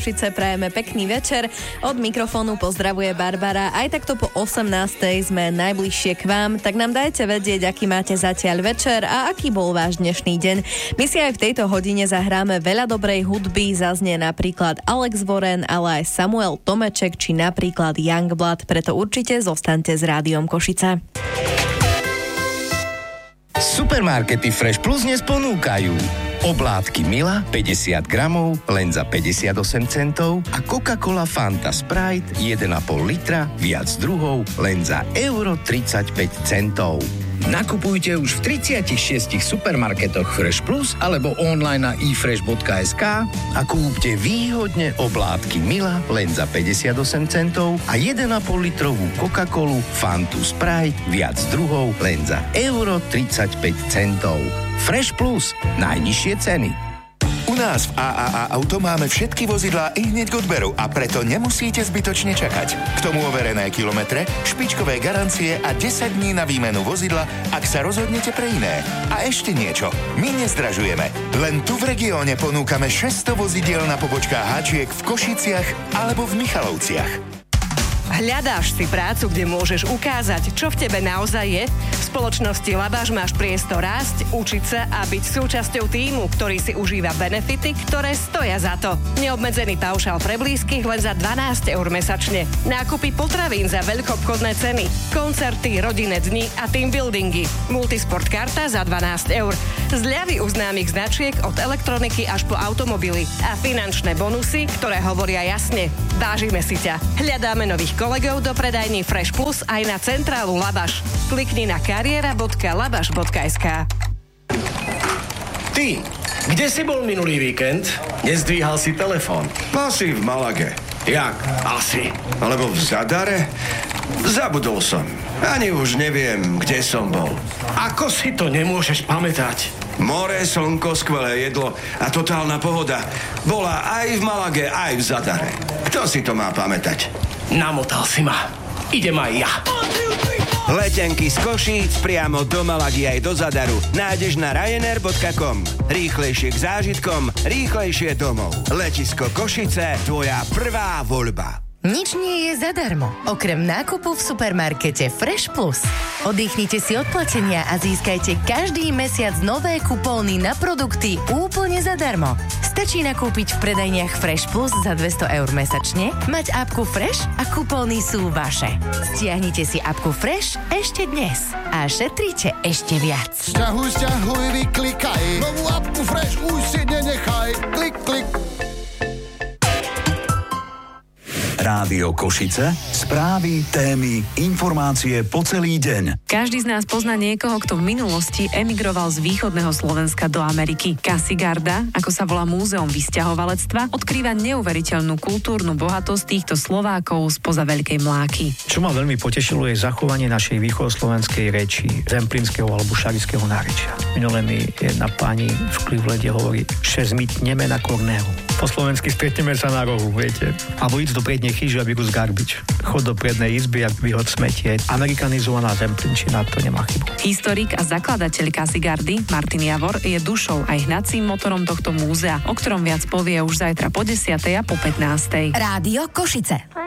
Košice prajeme pekný večer. Od mikrofónu pozdravuje Barbara. Aj takto po 18:00 sme najbližšie k vám, tak nám dajte vedieť, aký máte zatiaľ večer a aký bol váš dnešný deň. My si aj v tejto hodine zahráme veľa dobrej hudby, zaznie napríklad Alex Warren, ale aj Samuel Tomeček či napríklad Youngblood, preto určite zostaňte s Rádiom Košice. Supermarkety Fresh Plus dnes ponúkajú oblátky Mila 50 gramov len za 58 centov a Coca-Cola Fanta Sprite 1,5 litra viac druhov len za €35 centov. Nakupujte už v 36 supermarketoch Fresh Plus alebo online na ifresh.sk a kúpte výhodne oblátky Mila len za 58 centov a 1,5 litrovú Coca-Colu Fantu Sprite viac druhov len za €35 centov. Fresh Plus. Najnižšie ceny. U nás v AAA Auto máme všetky vozidlá ihneď k odberu a preto nemusíte zbytočne čakať. K tomu overené kilometre, špičkové garancie a 10 dní na výmenu vozidla, ak sa rozhodnete pre iné. A ešte niečo. My nezdražujeme. Len tu v regióne ponúkame 600 vozidiel na pobočkách Háčiek v Košiciach alebo v Michalovciach. Hľadáš si prácu, kde môžeš ukázať, čo v tebe naozaj je? V spoločnosti Labaš máš priestor rásť, učiť sa a byť súčasťou tímu, ktorý si užíva benefity, ktoré stoja za to. Neobmedzený paušál pre blízkych len za 12 € mesačne. Nákupy potravín za veľkoobchodné ceny. Koncerty, rodinné dni a teambuildingy. Multisport karta za 12 €. Zľavy u známych značiek od elektroniky až po automobily. A finančné bonusy, ktoré hovoria jasne. Vážime si ťa. Hľadáme nových kolegov do predajní Fresh Plus aj na centrálu Labaš. Klikni na kariera.labaš.sk. Ty, kde si bol minulý víkend? Nezdvíhal si telefón. Asi v Malage. Jak? Asi. Alebo v Zadare? Zabudol som. Ani už neviem, kde som bol. Ako si to nemôžeš pamätať? More, slnko, skvelé jedlo a totálna pohoda. Bola aj v Malage, aj v Zadare. Kto si to má pamätať? Namotal si ma. Idem aj ja. Letenky z Košíc priamo do Malagy aj do Zadaru nájdeš na ryanair.com. Rýchlejšie k zážitkom, rýchlejšie domov. Letisko Košice, tvoja prvá voľba. Nič nie je zadarmo, okrem nákupu v supermarkete Fresh Plus. Oddychnite si od platenia a získajte každý mesiac nové kupóny na produkty úplne zadarmo. Stačí nakúpiť v predajniach Fresh Plus za 200 € mesačne, mať apku Fresh a kupóny sú vaše. Stiahnite si apku Fresh ešte dnes a šetrite ešte viac. Sťahuj, vyklikaj, novú apku Fresh už si nenechaj, klik, klik. Rádio Košice, správy, témy, informácie po celý deň. Každý z nás pozná niekoho, kto v minulosti emigroval z východného Slovenska do Ameriky. Kasigarda, ako sa volá múzeum vysťahovalectva, odkrýva neuveriteľnú kultúrnu bohatosť týchto Slovákov spoza Veľkej Mláky. Čo ma veľmi potešilo je zachovanie našej východoslovenskej reči, zemplínskeho alebo šarického nárečia. Minule mi jedna pani v Clevelande hovorí, že zmytneme na korného. Po slovensky stretneme sa na rohu, viete. Alebo ísť do prednej chyži a vyrúsť garbič. Chod do prednej izby a vyhod smetie. Amerikanizovaná zemplínčina, to nemá chybu. Historik a zakladateľ Kasigardy Martin Javor je dušou aj hnacím motorom tohto múzea, o ktorom viac povie už zajtra po 10:00 a po 15:00. Rádio Košice.